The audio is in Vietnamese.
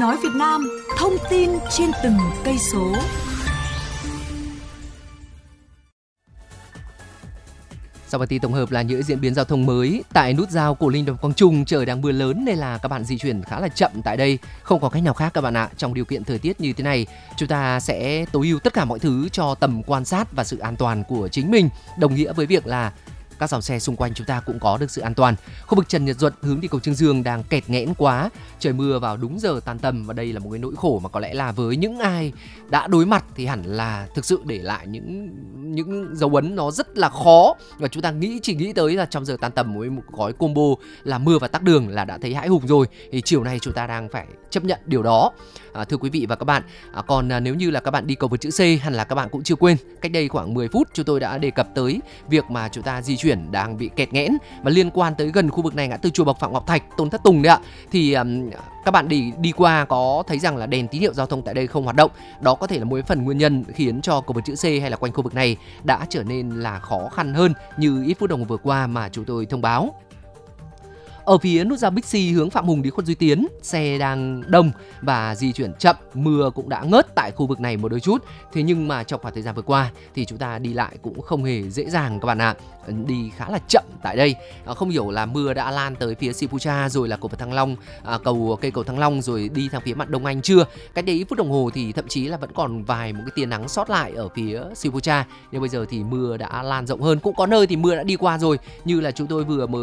nói Việt Nam, thông tin trên từng cây số. Sau bản tin tổng hợp là những diễn biến giao thông mới tại nút giao Cổ Linh Đồng Quang Trung, trời đang mưa lớn nên là các bạn di chuyển khá là chậm tại đây. Không có cách nào khác các bạn ạ. Trong điều kiện thời tiết như thế này, chúng ta sẽ tối ưu tất cả mọi thứ cho tầm quan sát và sự an toàn của chính mình, đồng nghĩa với việc là các dòng xe xung quanh chúng ta cũng có được sự an toàn. Khu vực Trần Nhật Duật hướng đi cầu Chương Dương đang kẹt nghẽn quá, trời mưa vào đúng giờ tan tầm và đây là một cái nỗi khổ mà có lẽ là với những ai đã đối mặt thì hẳn là thực sự để lại những dấu ấn nó rất là khó, và chúng ta chỉ nghĩ tới là trong giờ tan tầm với một gói combo là mưa và tắc đường là đã thấy hãi hùng rồi. Thì chiều nay chúng ta đang phải chấp nhận điều đó. Thưa quý vị và các bạn, còn nếu như là các bạn đi cầu vượt chữ C, hẳn là các bạn cũng chưa quên cách đây khoảng 10 phút chúng tôi đã đề cập tới việc mà chúng ta di chuyển đang bị kẹt nghẽn, và liên quan tới gần khu vực này ngã tư chùa Bộc Phạm Ngọc Thạch, Tôn Thất Tùng đấy ạ. Thì các bạn đi qua có thấy rằng là đèn tín hiệu giao thông tại đây không hoạt động. Đó có thể là một phần nguyên nhân khiến cho cầu vượt chữ C hay là quanh khu vực này đã trở nên là khó khăn hơn như ít phút đồng hồ vừa qua mà chúng tôi thông báo. Ở phía nút giao Bixi hướng Phạm Hùng đi Khuất Duy Tiến, xe đang đông và di chuyển chậm, mưa cũng đã ngớt tại khu vực này một đôi chút. Thế nhưng mà trong khoảng thời gian vừa qua thì chúng ta đi lại cũng không hề dễ dàng các bạn ạ. Đi khá là chậm tại đây. Không hiểu là mưa đã lan tới phía Sipucha rồi là cầu vượt Thăng Long, cây cầu Thăng Long rồi đi sang phía mặt Đông Anh chưa. Cách đây ít phút đồng hồ thì thậm chí là vẫn còn một cái tia nắng sót lại ở phía Sipucha. Nhưng bây giờ thì mưa đã lan rộng hơn, cũng có nơi thì mưa đã đi qua rồi, như là chúng tôi vừa mới